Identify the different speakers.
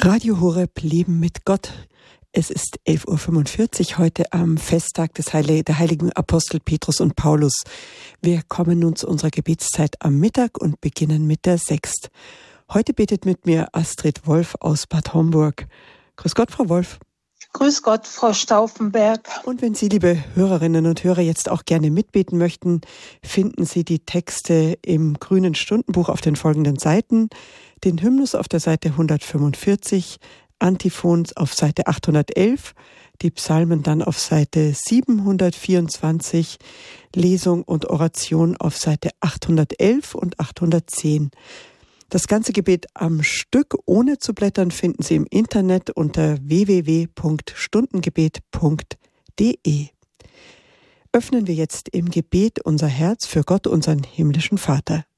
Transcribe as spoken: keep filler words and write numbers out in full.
Speaker 1: Radio Horeb, Leben mit Gott. Es ist elf Uhr fünfundvierzig heute am Festtag des Heil- der heiligen Apostel Petrus und Paulus. Wir kommen nun zu unserer Gebetszeit am Mittag und beginnen mit der Sext. Heute betet mit mir Astrid Wolf aus Bad Homburg. Grüß Gott, Frau Wolf.
Speaker 2: Grüß Gott, Frau Stauffenberg.
Speaker 1: Und wenn Sie, liebe Hörerinnen und Hörer, jetzt auch gerne mitbeten möchten, finden Sie die Texte im grünen Stundenbuch auf den folgenden Seiten, den Hymnus auf der Seite hundertfünfundvierzig, Antiphons auf Seite achthundertelf, die Psalmen dann auf Seite siebenhundertvierundzwanzig, Lesung und Oration auf Seite achthundertelf und achthundertzehn. Das ganze Gebet am Stück ohne zu blättern finden Sie im Internet unter w w w punkt stundengebet punkt d e. Öffnen wir jetzt im Gebet unser Herz für Gott, unseren himmlischen Vater.